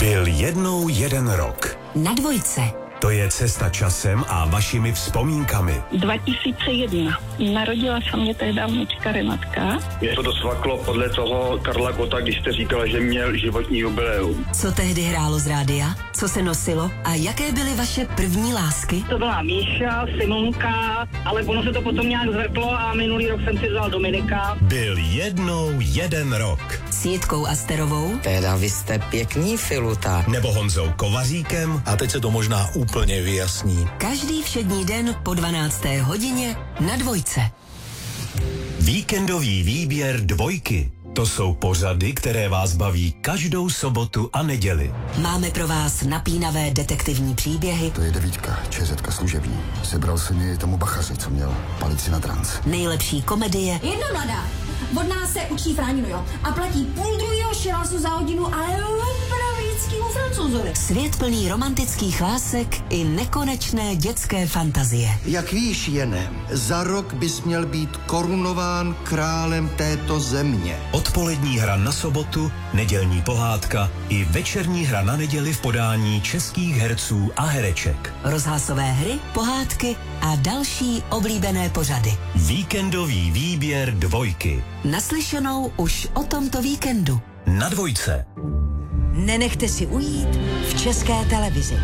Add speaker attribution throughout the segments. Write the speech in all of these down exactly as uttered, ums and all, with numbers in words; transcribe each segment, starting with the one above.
Speaker 1: Byl jednou jeden rok.
Speaker 2: Na dvojce.
Speaker 1: To je cesta časem a vašimi vzpomínkami.
Speaker 3: dva tisíce jedna. Narodila se mě tehdy vnučka Renatka.
Speaker 4: Mě to dosvaklo podle toho Karla Gotta, když jste říkala, že měl životní jubileum.
Speaker 2: Co tehdy hrálo z rádia? Co se nosilo? A jaké byly vaše první lásky?
Speaker 3: To byla Míša, Simonka, ale ono se to potom nějak zvrtlo a minulý rok jsem si vzal Dominika.
Speaker 1: Byl jednou jeden rok.
Speaker 2: S Jitkou Asterovou.
Speaker 5: Teda vy jste pěkný filuta.
Speaker 1: Nebo Honzou Kovaříkem.
Speaker 6: A teď se to možná úplně vyjasní.
Speaker 2: Každý všední den po dvanácté hodině na dvojce.
Speaker 1: Víkendový výběr dvojky. To jsou pořady, které vás baví každou sobotu a neděli.
Speaker 2: Máme pro vás napínavé detektivní příběhy.
Speaker 7: To je devítka, ČZka služební. Sebral se mi tomu bachaři, co měl palici na trans.
Speaker 2: Nejlepší komedie.
Speaker 8: Jedna mladá. Od nás se učí Franinu, jo. A platí půl druhýho šilasu za hodinu, ale pravickýmu Francouzovi.
Speaker 2: Svět plný romantických lásek i nekonečné dětské fantazie.
Speaker 9: Jak víš, Jene, za rok bys měl být korunován králem této země.
Speaker 1: Odpolední hra na sobotu, nedělní pohádka i večerní hra na neděli v podání českých herců a hereček.
Speaker 2: Rozhlasové hry, pohádky a další oblíbené pořady.
Speaker 1: Víkendový výběr dvojky.
Speaker 2: Naslyšenou už o tomto víkendu.
Speaker 1: Na dvojce.
Speaker 10: Nenechte si ujít v České televizi.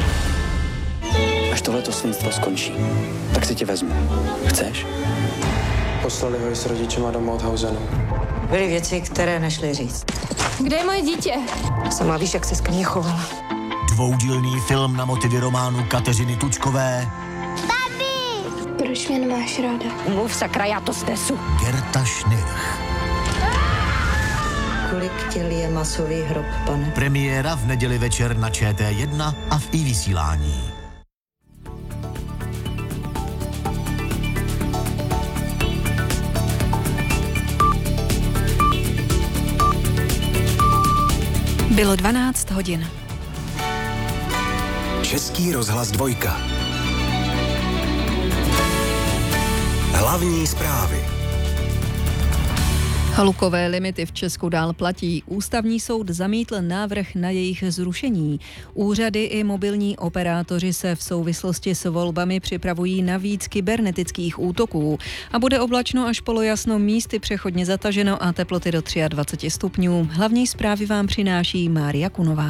Speaker 11: Až tohleto svinstvo skončí, tak si tě vezmu. Chceš?
Speaker 12: Poslali ho i s rodičema do Mauthausenu.
Speaker 10: Byly věci, které nešly říct.
Speaker 8: Kde je moje dítě?
Speaker 10: Sama víš, jak se ke mně chovala.
Speaker 6: Dvoudílný film na motivy románu Kateřiny Tučkové.
Speaker 8: Babi! Proč mě nemáš ráda?
Speaker 10: Mluv sakra, já to snesu.
Speaker 6: Gerta Schnirch.
Speaker 10: Kolik těl je masový hrob, pane?
Speaker 6: Premiéra v neděli večer na Č T jedna a v iVysílání.
Speaker 13: Bylo dvanáct hodin.
Speaker 1: Český rozhlas dvojka. Hlavní zprávy.
Speaker 13: Hlukové limity v Česku dál platí. Ústavní soud zamítl návrh na jejich zrušení. Úřady i mobilní operátoři se v souvislosti s volbami připravují na víc kybernetických útoků. A bude oblačno až polojasno, místy přechodně zataženo a teploty do dvacet tři stupňů. Hlavní zprávy vám přináší Mária Kunová.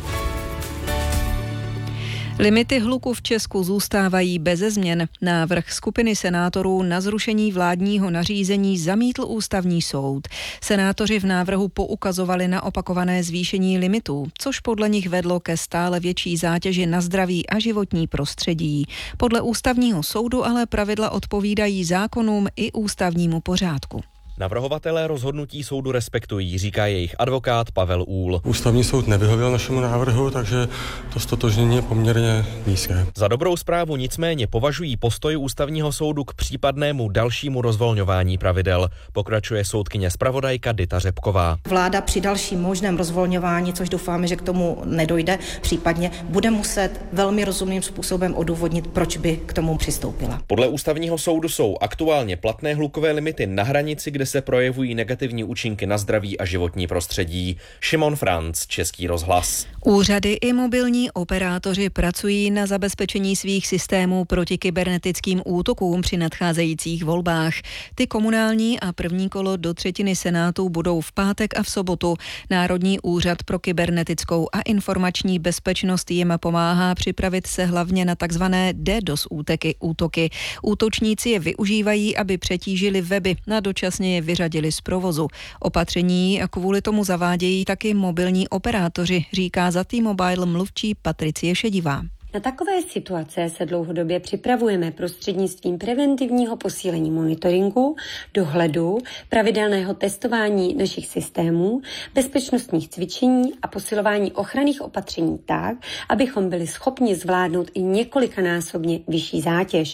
Speaker 13: Limity hluku v Česku zůstávají beze změn. Návrh skupiny senátorů na zrušení vládního nařízení zamítl ústavní soud. Senátoři v návrhu poukazovali na opakované zvýšení limitů, což podle nich vedlo ke stále větší zátěži na zdraví a životní prostředí. Podle ústavního soudu ale pravidla odpovídají zákonům i ústavnímu pořádku.
Speaker 14: Navrhovatelé rozhodnutí soudu respektují, říká jejich advokát Pavel Úl.
Speaker 12: Ústavní soud nevyhověl našemu návrhu, takže to ztotožnění je poměrně nízké.
Speaker 14: Za dobrou zprávu nicméně považují postoj ústavního soudu k případnému dalšímu rozvolňování pravidel. Pokračuje soudkyně zpravodajka Dita Řepková.
Speaker 15: Vláda při dalším možném rozvolňování, což doufáme, že k tomu nedojde, případně bude muset velmi rozumným způsobem odůvodnit, proč by k tomu přistoupila.
Speaker 14: Podle ústavního soudu jsou aktuálně platné hlukové limity na hranici, kde se projevují negativní účinky na zdraví a životní prostředí. Šimon Franc, Český rozhlas.
Speaker 13: Úřady i mobilní operátoři pracují na zabezpečení svých systémů proti kybernetickým útokům při nadcházejících volbách. Ty komunální a první kolo do třetiny Senátu budou v pátek a v sobotu. Národní úřad pro kybernetickou a informační bezpečnost jim pomáhá připravit se hlavně na takzvané DDoS útoky. útoky. Útočníci je využívají, aby přetížili weby a dočasně je vyřadili z provozu. Opatření kvůli tomu zavádějí taky mobilní operátoři, říká za T-Mobile mluvčí Patricie Šedivá.
Speaker 16: Na takové situace se dlouhodobě připravujeme prostřednictvím preventivního posílení monitoringu, dohledu, pravidelného testování našich systémů, bezpečnostních cvičení a posilování ochranných opatření tak, abychom byli schopni zvládnout i několikanásobně vyšší zátěž.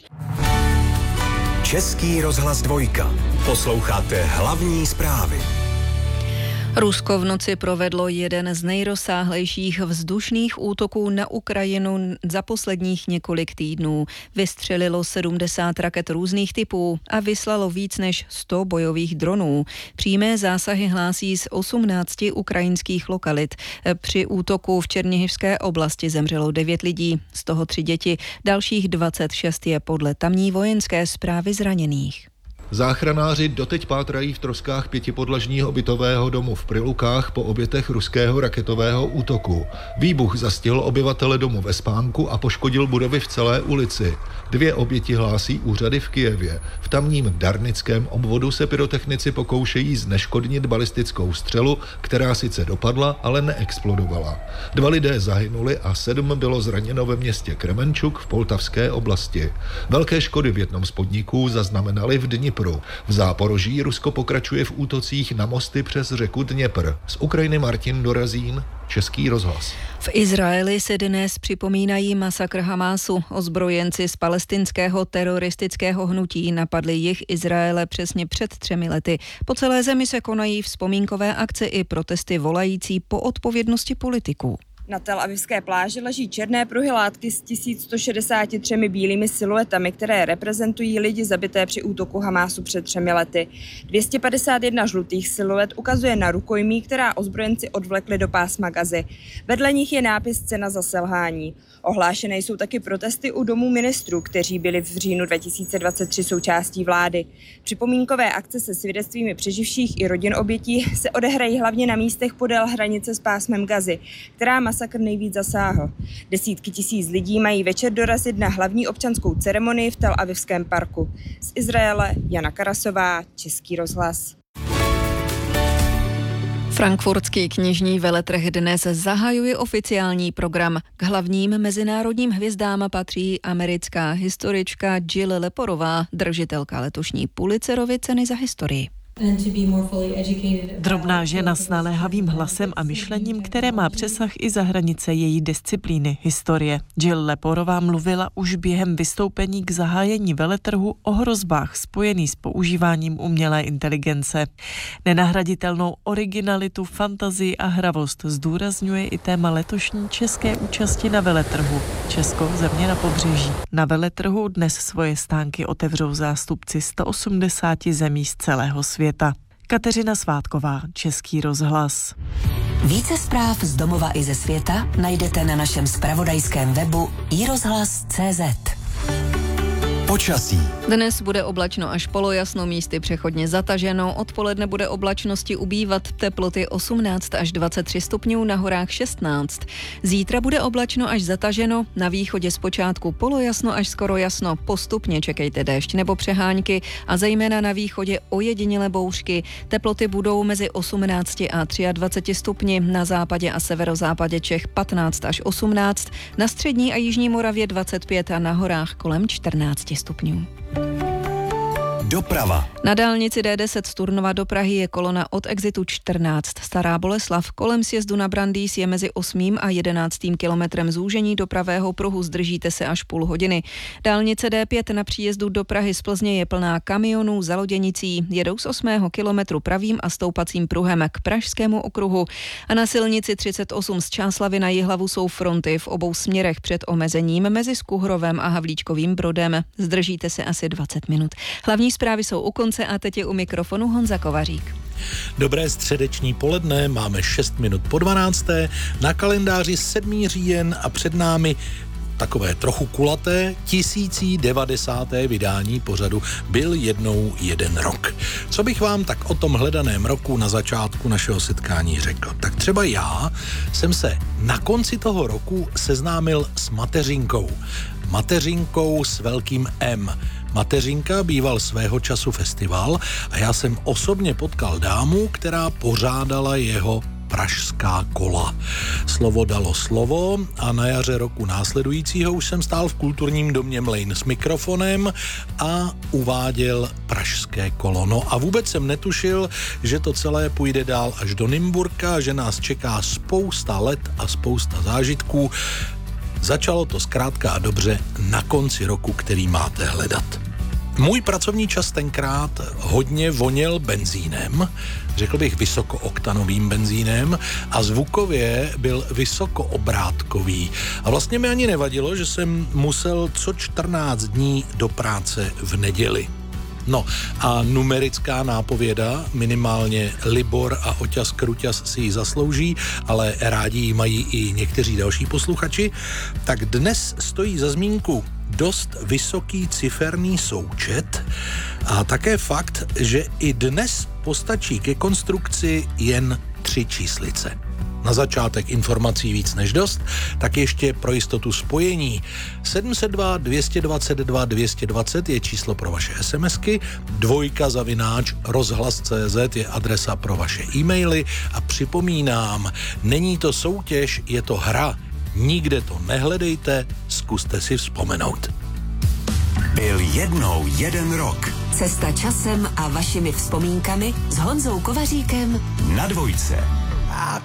Speaker 1: Český rozhlas dvojka. Posloucháte hlavní zprávy.
Speaker 13: Rusko v noci provedlo jeden z nejrozsáhlejších vzdušných útoků na Ukrajinu za posledních několik týdnů. Vystřelilo sedmdesát raket různých typů a vyslalo víc než sto bojových dronů. Přímé zásahy hlásí z osmnácti ukrajinských lokalit. Při útoku v Černichivské oblasti zemřelo devět lidí, z toho tři děti. Dalších dvacet šest je podle tamní vojenské správy zraněných.
Speaker 17: Záchranáři doteď pátrají v troskách pětipodlažního bytového domu v Prilukách po obětech ruského raketového útoku. Výbuch zastihl obyvatele domu ve spánku a poškodil budovy v celé ulici. Dvě oběti hlásí úřady v Kyjevě. V tamním Darnickém obvodu se pyrotechnici pokoušejí zneškodnit balistickou střelu, která sice dopadla, ale neexplodovala. Dva lidé zahynuli a sedm bylo zraněno ve městě Kremenčuk v Poltavské oblasti. Velké škody v jednom z podniků zaznamenali v Dnipru. V Záporoží Rusko pokračuje v útocích na mosty přes řeku Dněpr. Z Ukrajiny Martin Dorazín, Český rozhlas.
Speaker 13: V Izraeli se dnes připomínají masakr Hamásu. Ozbrojenci z palestinského teroristického hnutí napadli jih Izraele přesně před třemi lety. Po celé zemi se konají vzpomínkové akce i protesty volající po odpovědnosti politiků.
Speaker 18: Na Tel Avivské pláži leží černé pruhy látky s tisíc sto šedesáti třemi bílými siluetami, které reprezentují lidi zabité při útoku Hamásu před třemi lety. dvě stě padesát jedna žlutých siluet ukazuje na rukojmí, která ozbrojenci odvlekli do pásma Gazy. Vedle nich je nápis Cena za selhání. Ohlášené jsou taky protesty u domů ministrů, kteří byli v říjnu dva tisíce dvacet tři součástí vlády. Připomínkové akce se svědectvími přeživších i rodin obětí se odehrají hlavně na místech podél hranice s pásmem Gazy, která masakr nejvíc zasáhl. Desítky tisíc lidí mají večer dorazit na hlavní občanskou ceremonii v Tel Avivském parku. Z Izraele Jana Karasová, Český rozhlas.
Speaker 13: Frankfurtský knižní veletrh dnes zahajuje oficiální program. K hlavním mezinárodním hvězdám patří americká historička Jill Leporová, držitelka letošní Pulitzerovy ceny za historii.
Speaker 19: Drobná žena s naléhavým hlasem a myšlením, které má přesah i za hranice její disciplíny, historie. Jill Leporová mluvila už během vystoupení k zahájení veletrhu o hrozbách spojených s používáním umělé inteligence. Nenahraditelnou originalitu, fantazii a hravost zdůrazňuje i téma letošní české účasti na veletrhu. Česko, země na pobřeží. Na veletrhu dnes svoje stánky otevřou zástupci sto osmdesáti zemí z celého světa. Kateřina Svátková, Český rozhlas.
Speaker 2: Více zpráv z domova i ze světa najdete na našem zpravodajském webu i rozhlas tečka cé zet.
Speaker 1: Počasí.
Speaker 13: Dnes bude oblačno až polojasno, místy přechodně zataženo, odpoledne bude oblačnosti ubývat, teploty osmnáct až dvacet tři stupňů, na horách šestnáct. Zítra bude oblačno až zataženo, na východě zpočátku polojasno až skoro jasno, postupně čekejte déšť nebo přehánky a zejména na východě ojedinělé bouřky. Teploty budou mezi osmnáct a dvacet tři stupni, na západě a severozápadě Čech patnáct až osmnáct, na střední a jižní Moravě dvacet pět a na horách kolem čtrnáct stupňů.
Speaker 1: Doprava.
Speaker 13: Na dálnici D deset z Turnova do Prahy je kolona od exitu čtrnáct. Stará Boleslav kolem sjezdu na Brandýs je mezi osmým a jedenáctým kilometrem zúžení do pravého pruhu, zdržíte se až půl hodiny. Dálnice D pět na příjezdu do Prahy z Plzně je plná kamionů za loděnicí. Jedou z osmého kilometru pravým a stoupacím pruhem k Pražskému okruhu. A na silnici třicet osm z Čáslavy na Jihlavu jsou fronty v obou směrech před omezením mezi Skuhrovem a Havlíčkovým Brodem. Zdržíte se asi dvacet minut. Hlavní zprávy jsou u konce a teď je u mikrofonu Honza Kovařík.
Speaker 20: Dobré středeční poledne, máme šest minut po dvanácté, na kalendáři sedmý říjen a před námi takové trochu kulaté tisící devadesáté vydání pořadu Byl jednou jeden rok. Co bych vám tak o tom hledaném roku na začátku našeho setkání řekl? Tak třeba já jsem se na konci toho roku seznámil s mateřinkou. Mateřinkou s velkým M. Mateřinka býval svého času festival a já jsem osobně potkal dámu, která pořádala jeho pražská kola. Slovo dalo slovo a na jaře roku následujícího už jsem stál v kulturním domě Mlejn s mikrofonem a uváděl pražské kolo. No a vůbec jsem netušil, že to celé půjde dál až do Nymburka, že nás čeká spousta let a spousta zážitků. Začalo to zkrátka a dobře na konci roku, který máte hledat. Můj pracovní čas tenkrát hodně voněl benzínem, řekl bych vysokooktanovým benzínem a zvukově byl vysokoobrátkový. A vlastně mi ani nevadilo, že jsem musel co čtrnáct dní do práce v neděli. No a numerická nápověda, minimálně Libor a Oťas Kruťas si ji zaslouží, ale rádi ji mají i někteří další posluchači, tak dnes stojí za zmínku dost vysoký ciferný součet a také fakt, že i dnes postačí ke konstrukci jen tři číslice. Na začátek informací víc než dost, tak ještě pro jistotu spojení. sedm set dva, dvě stě dvacet dva, dvě stě dvacet je číslo pro vaše SMSky, dvojka zavináč rozhlas tečka cé zet je adresa pro vaše e-maily a připomínám, není to soutěž, je to hra. Nikde to nehledejte, zkuste si vzpomenout.
Speaker 1: Byl jednou jeden rok.
Speaker 2: Cesta časem a vašimi vzpomínkami s Honzou Kovaříkem
Speaker 1: Na dvojce.
Speaker 21: I